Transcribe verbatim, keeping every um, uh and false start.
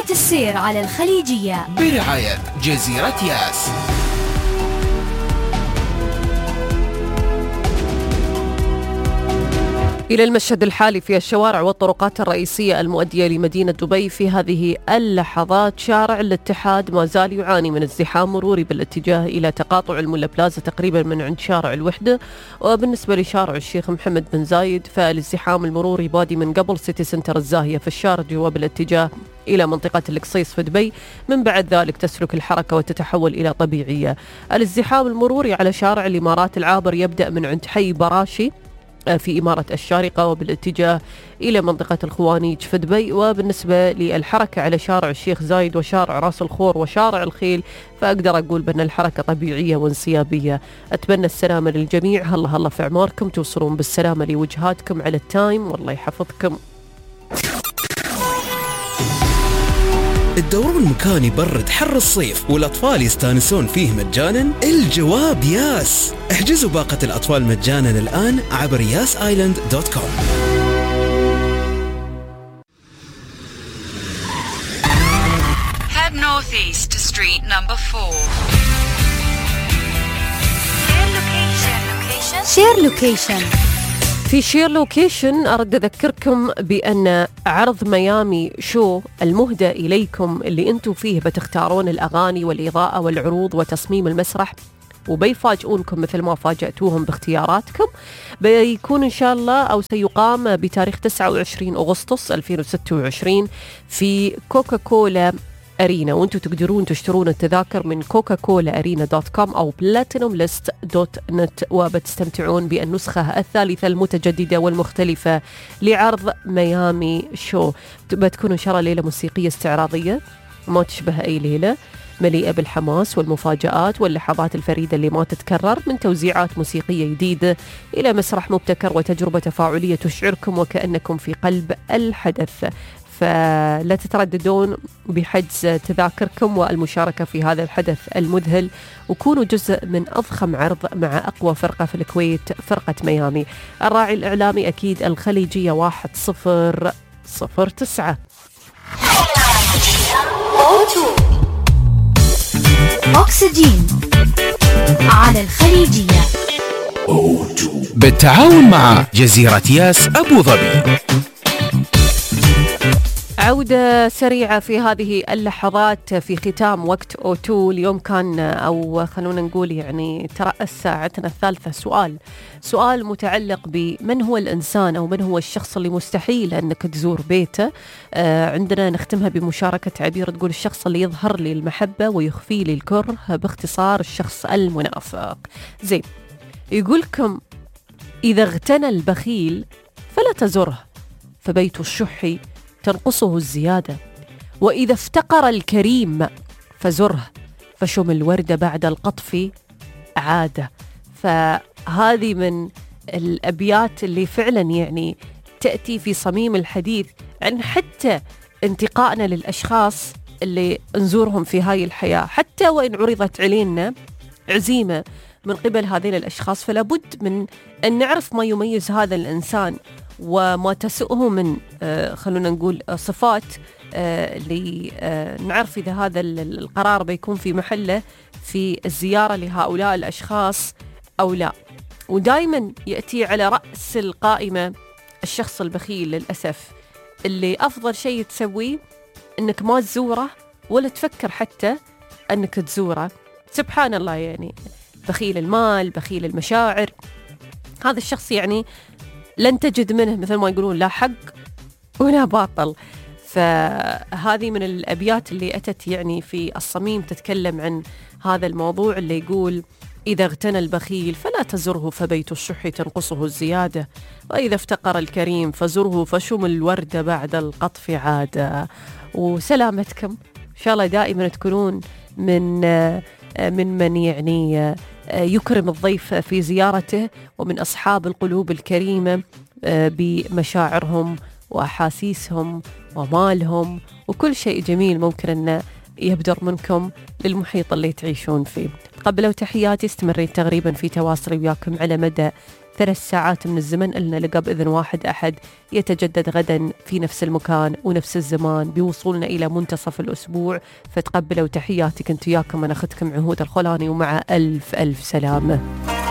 جزيرة السير على الخليجية برعاية جزيرة ياس. إلى المشهد الحالي في الشوارع والطرقات الرئيسية المؤدية لمدينة دبي في هذه اللحظات. شارع الاتحاد ما زال يعاني من ازدحام مروري بالاتجاه إلى تقاطع الملا بلازا تقريبا من عند شارع الوحدة. وبالنسبة لشارع الشيخ محمد بن زايد فالازدحام المروري بادي من قبل سيتي سنتر الزاهية في الشارجة وبالاتجاه إلى منطقة القصيص في دبي. من بعد ذلك تسلك الحركة وتتحول إلى طبيعية. الازدحام المروري على شارع الإمارات العابر يبدأ من عند حي براشي في إمارة الشارقة وبالاتجاه إلى منطقة الخوانيج في دبي. وبالنسبة للحركة على شارع الشيخ زايد وشارع راس الخور وشارع الخيل فأقدر أقول بأن الحركة طبيعية وانسيابية. أتمنى السلامة للجميع. هلا هلا في عماركم، توصلون بالسلامة لوجهاتكم على التايم والله يحفظكم. الدورون مكان يبرد حر الصيف والأطفال يستانسون فيه مجانا؟ الجواب ياس. احجزوا باقة الأطفال مجانا الآن عبر ياس آيلاند دوت كوم. Head northeast to street number four. شير لوكيشن. في شير لوكيشن أرد أذكركم بأن عرض ميامي شو المهدى إليكم اللي أنتم فيه بتختارون الأغاني والإضاءة والعروض وتصميم المسرح وبيفاجئونكم مثل ما فاجأتوهم باختياراتكم. بيكون إن شاء الله أو سيقام بتاريخ تسعة وعشرين أغسطس ألفين وستة وعشرين في كوكا كولا أرينا. وانتم تقدرون تشترون التذاكر من كوكا كولا أرينا دوت كوم أو بلاتينوم ليست دوت نت وبتستمتعون بالنسخة الثالثة المتجددة والمختلفة لعرض ميامي شو. بتكون إن شاء الله ليلة موسيقية استعراضية ما تشبه أي ليلة، مليئة بالحماس والمفاجآت واللحظات الفريدة اللي ما تتكرر، من توزيعات موسيقية جديدة إلى مسرح مبتكر وتجربة تفاعلية تشعركم وكأنكم في قلب الحدث. فلا تترددون بحجز تذاكركم والمشاركة في هذا الحدث المذهل وكونوا جزء من أضخم عرض مع أقوى فرقة في الكويت، فرقة ميامي. الراعي الإعلامي أكيد الخليجية واحد صفر صفر تسعة. أكسجين على الخليجية بالتعاون مع جزيرة ياس أبو ظبي. عودة سريعة في هذه اللحظات في ختام وقت أو تو. اليوم كان أو خلونا نقول يعني ترأس ساعتنا الثالثة سؤال سؤال متعلق بمن هو الإنسان أو من هو الشخص اللي مستحيل أنك تزور بيته. آه عندنا نختمها بمشاركة عبير تقول الشخص اللي يظهر لي المحبة ويخفي لي الكره، باختصار الشخص المنافق. زين، يقولكم إذا اغتنى البخيل فلا تزره فبيت الشح تنقصه الزيادة، وإذا افتقر الكريم فزره فشم الوردة بعد القطف عادة. فهذه من الأبيات اللي فعلا يعني تأتي في صميم الحديث عن حتى انتقائنا للأشخاص اللي نزورهم في هاي الحياة، حتى وإن عرضت علينا عزيمة من قبل هذين الأشخاص فلا بد من أن نعرف ما يميز هذا الإنسان وما تسؤه من آه خلونا نقول آه صفات آه لنعرف إذا هذا القرار بيكون في محله في الزيارة لهؤلاء الأشخاص أو لا. ودائما يأتي على رأس القائمة الشخص البخيل للأسف، اللي أفضل شيء تسويه أنك ما تزوره ولا تفكر حتى أنك تزوره. سبحان الله، يعني بخيل المال، بخيل المشاعر، هذا الشخص يعني لن تجد منه مثل ما يقولون لا حق ولا باطل. فهذه من الأبيات اللي أتت يعني في الصميم تتكلم عن هذا الموضوع، اللي يقول إذا اغتنى البخيل فلا تزره فبيت الشح تنقصه الزيادة، وإذا افتقر الكريم فزره فشم الوردة بعد القطف عادة. وسلامتكم إن شاء الله دائما تكونون من من من يعني يكرم الضيف في زيارته ومن أصحاب القلوب الكريمة بمشاعرهم وأحاسيسهم ومالهم وكل شيء جميل ممكن أن يبدر منكم للمحيط اللي تعيشون فيه. قبل وتحياتي، استمريت تقريبا في تواصل وياكم على مدى ثلاث ساعات من الزمن لنا لقى بإذن واحد أحد يتجدد غدا في نفس المكان ونفس الزمان بوصولنا إلى منتصف الأسبوع. فتقبلوا تحياتي، كنت وياكم أنا أخذكم عهود الخولاني، ومع ألف ألف سلامة.